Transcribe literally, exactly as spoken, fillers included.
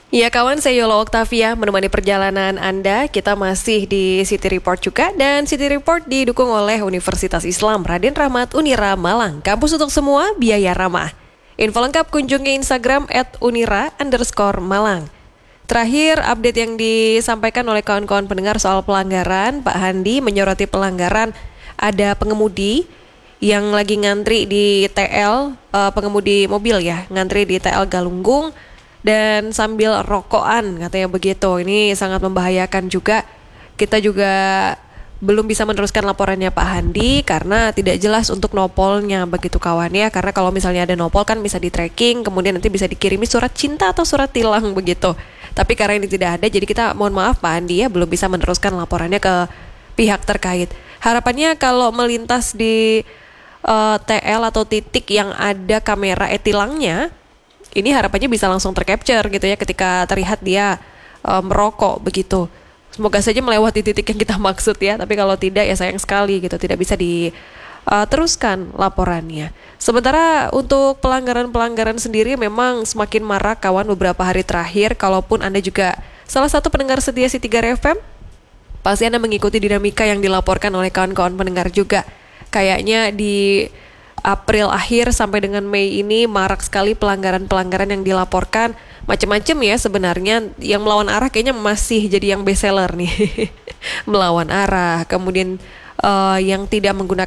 Ya kawan, saya Yola Oktavia menemani perjalanan Anda. Kita masih di City Report juga, dan City Report didukung oleh Universitas Islam Raden Rahmat Unira Malang. Kampus untuk semua, biaya ramah. Info lengkap kunjungi Instagram at unira underscore Malang. Terakhir, update yang disampaikan oleh kawan-kawan pendengar soal pelanggaran. Pak Handi menyoroti pelanggaran ada pengemudi yang lagi ngantri di T L, uh, pengemudi mobil ya, ngantri di T L Galunggung dan sambil rokokan, katanya begitu. Ini sangat membahayakan juga. Kita juga belum bisa meneruskan laporannya Pak Handi karena tidak jelas untuk nopolnya, begitu kawan ya. Karena kalau misalnya ada nopol kan bisa di tracking, kemudian nanti bisa dikirimi surat cinta atau surat tilang begitu. Tapi karena ini tidak ada, jadi kita mohon maaf Pak Handi ya, belum bisa meneruskan laporannya ke pihak terkait. Harapannya kalau melintas di uh, T L atau titik yang ada kamera e-tilangnya, ini harapannya bisa langsung tercapture gitu ya ketika terlihat dia uh, merokok begitu. Semoga saja melewati titik yang kita maksud ya, tapi kalau tidak ya sayang sekali gitu, tidak bisa diteruskan laporannya. Sementara untuk pelanggaran-pelanggaran sendiri memang semakin marak kawan beberapa hari terakhir. Kalaupun Anda juga salah satu pendengar setia City Gar F M, pasti Anda mengikuti dinamika yang dilaporkan oleh kawan-kawan pendengar juga. Kayaknya di April akhir sampai dengan Mei ini marak sekali pelanggaran-pelanggaran yang dilaporkan. Macam-macam ya sebenarnya. Yang melawan arah kayaknya masih jadi yang best seller nih. Melawan arah, kemudian uh, yang tidak menggunakan